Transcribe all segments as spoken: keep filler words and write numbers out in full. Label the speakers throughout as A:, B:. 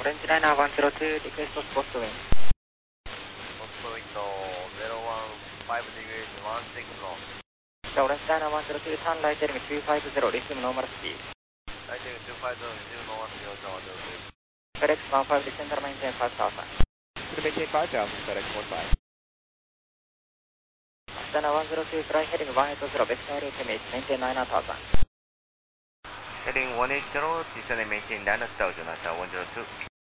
A: Orange Liner one zero two, request post wind.
B: Post wind zero one five degrees one six knot.
A: Orange Liner one zero two, turn right heading two five zero, resume normal speed.
B: Right heading two five zero, resume normal speed, one zero two.
A: FedEx one five, descender maintain five thousand.
C: Maintain five thousand, FedEx one five.
A: Astana one zero two, fly heading one eight zero, vector route image, maintain nine thousand.
B: Heading one eight zero, descend and maintain nine thousand, Astana one zero two.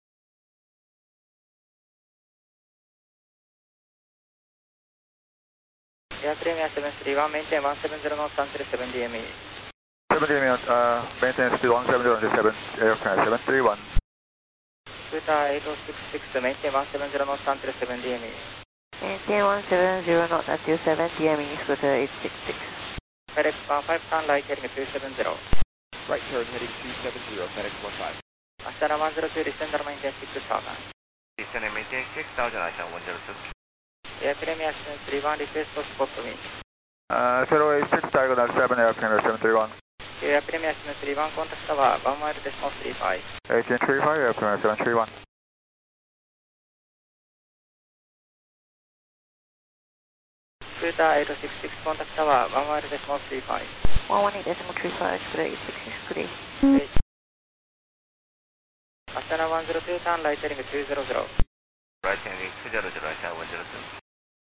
A: Air Premium seven three one, maintain one seven zero knots, one three seven D M E.
D: seven D M E, uh, maintain speed one seven zero, seven, aircraft seven three one.
A: Scooter eight oh six six, maintain one seven zero knots, one three seven D M E.
E: Maintain one seven zero knots at two seven D M E, Scooter eight six six.
A: FedEx one five, turn right heading two seven zero.
C: Right turn heading two seven zero, FedEx one five.
A: Astana one zero two, descender maintain six thousand.
B: Descend and maintain six thousand, Astana one zero two.
A: Air Premium seven three one, request post wind.
D: Uh, zero eight six, diagonal seven, airplane seven three one.
A: Air Premium seven three one, contact tower one mile decimal three five.
D: eighteen three five, airplane seven three one.
A: Scooter eight oh six six, contact tower one mile decimal three five.
E: one one eight decimal three five, Scooter eight six six, good
A: day. Astana one zero two, turn right heading two zero zero.
B: Right heading two zero zero, Astana one zero two.